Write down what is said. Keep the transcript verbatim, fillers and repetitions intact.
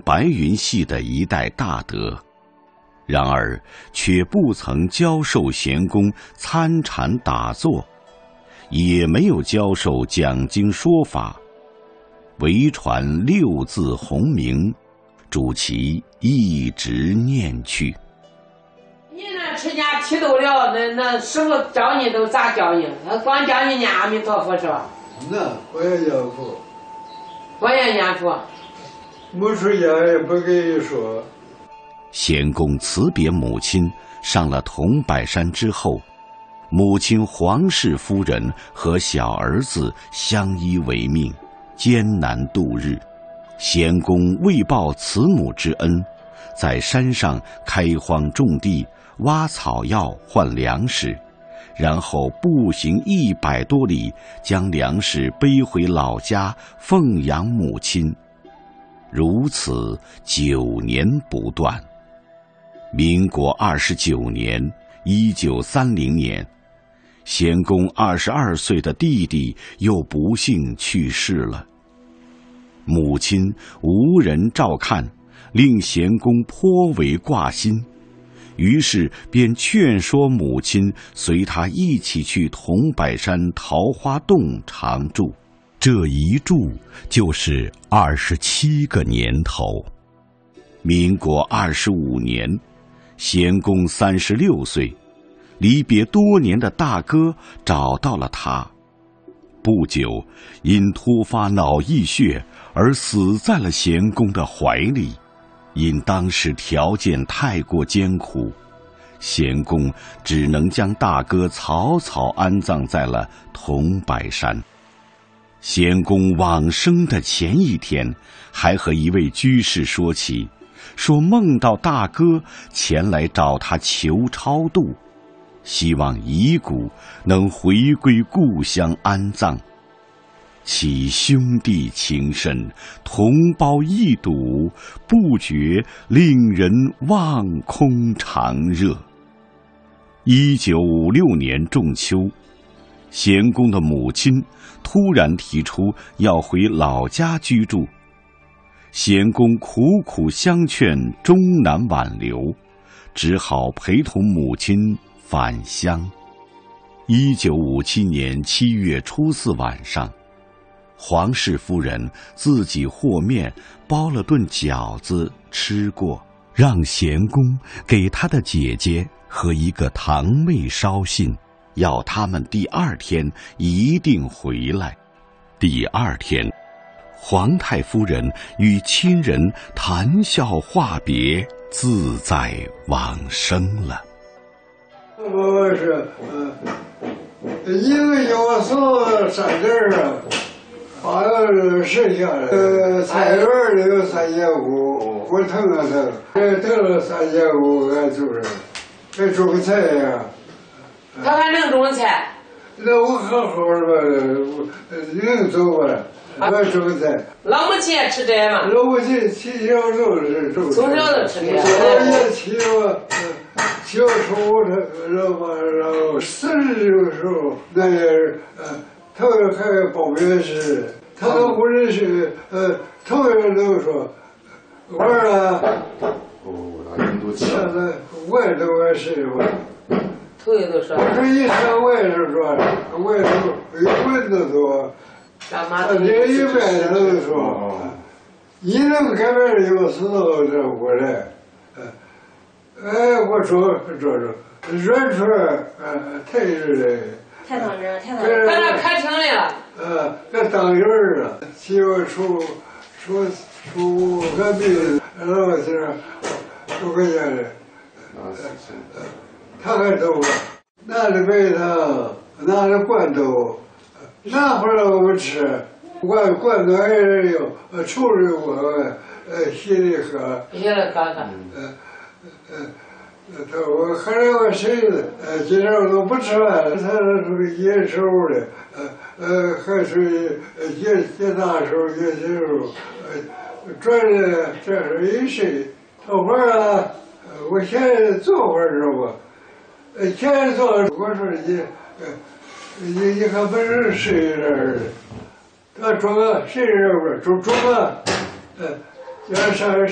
白云系的一代大德，然而却不曾教授贤公参禅打坐，也没有教授讲经说法，唯传六字洪名，主其一直念去。 你那吃家剃头了，那那师傅教你都咋教你？他光教你念阿弥陀佛是吧？ 那我也念佛， 我也念佛。 没出家也不给你说。 贤公辞别母亲，上了桐柏山之后，母亲黄氏夫人和小儿子相依为命，艰难度日。贤公为报慈母之恩，在山上开荒种地，挖草药换粮食，然后步行一百多里，将粮食背回老家奉养母亲。如此九年不断。民国二十九年，一九三零年，贤公二十二岁的弟弟又不幸去世了。母亲无人照看，令贤公颇为挂心，于是便劝说母亲随他一起去桐柏山桃花洞常住。这一住就是二十七个年头。民国二十五年，贤公三十六岁，离别多年的大哥找到了他。不久，因突发脑溢血而死在了贤公的怀里。因当时条件太过艰苦，贤公只能将大哥草草安葬在了桐柏山。贤公往生的前一天，还和一位居士说起，说梦到大哥前来找他求超度，希望遗骨能回归故乡安葬。其兄弟情深，同胞一睹，不觉令人望空长热。一九五六年仲秋，贤公的母亲突然提出要回老家居住，贤公苦苦相劝，终难挽留，只好陪同母亲返乡。一九五七年七月初四晚上，黄氏夫人自己和面包了顿饺子吃过，让贤公给他的姐姐和一个堂妹捎信，要他们第二天一定回来。第二天，皇太夫人与亲人谈笑话别，自在往生了。 我是，呃，一个要送三件啊，好像是剩下的。呃，菜园里有三节骨，我腾了腾，这腾了三节骨，俺就是，还种菜呀。 他还能种菜？ 那我好好的，能走吧？我种菜。 老母亲也吃这嘛？ 老母亲从小就是种。 从小就吃这。 我也起我，小时候他然后然后四十的时候，那也是呃，头还报名时，他都不认识，呃，头人都说，我啊， 哦，那人都现在我也都我是我。 头一都说， 我说一上我也是说，我也都有问的多，他这一般都说，你能改变有时候这过来，哎，我说这这软出来，呃，太热了， 太烫人，太烫人， 在那开庭了， 呃，这当人儿啊，七月初初初个病，然后是六块钱的，呃。他还走了，拿了白糖，拿了罐头，拿回来我们吃，罐罐头还是有，呃，抽着我，呃，稀里喝， 稀里喝喝， 呃，呃，他我喝了我谁子，呃，今天我都不吃饭了，他是属于野手的，呃呃，还属于野野大手野小手，呃，转的这是一谁，头发啊，我现在做会儿知道不？呃，前天做，我说你，呃，你你还不是谁人的？他装个谁人不？装装个，呃，要上。